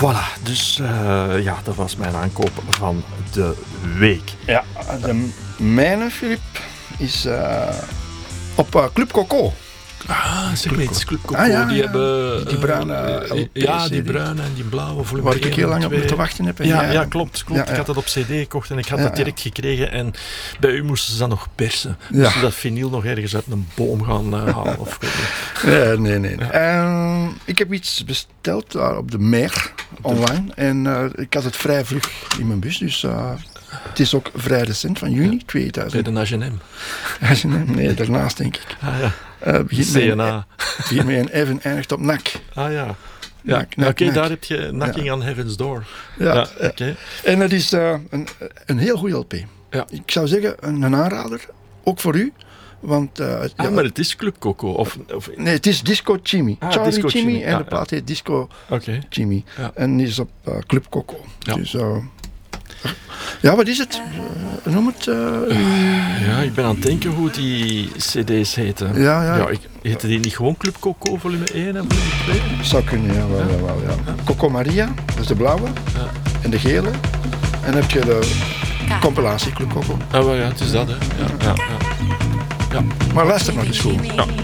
Voilà, dus dat was mijn aankoop van de week. Ja, de mijne, Filip, is op Club Coco. Zeg maar iets, Club Coco, ja, die hebben... die bruine LP, ja, die CD. bruine en die blauwe volume Waar ik 1 heel lang en op 2. moeten wachten heb. En Ja, klopt. Ja. Ik had dat op CD gekocht en ik had Ja, dat direct gekregen. En bij u moesten ze dat nog persen. Moesten dat vinyl nog ergens uit een boom gaan halen. Of, Nee. Ja. Ik heb iets besteld op de Mer online. En ik had het vrij vlug in mijn bus. Dus het is ook vrij recent, van juni 2000. bij de H&M. Nee, daarnaast denk ik. Ah ja. Begint met een F en eindigt op NAC. Ah ja. Nak. Daar heb je Knocking on Heaven's Door. Ja. Oké. En het is een heel goede LP. Ja. Ik zou zeggen, een aanrader. Ook voor u. Want, maar het is Club Coco. Of... Nee, het is Disco Chimmy. Charlie Disco Chimmy. Chimmy. En de plaat heet Disco Chimmy. Ja. En die is op Club Coco. Ja. Dus, wat is het? Noem het. Ik ben aan het denken hoe die cd's heten. Heette die niet gewoon Club Coco volume 1 en volume 2? Zou kunnen, ja. Coco Maria, dat is de blauwe. Ja. En de gele. En dan heb je de compilatie Club Coco. Ah, het is dat, hè. Ja. Maar luister maar eens goed. Ja.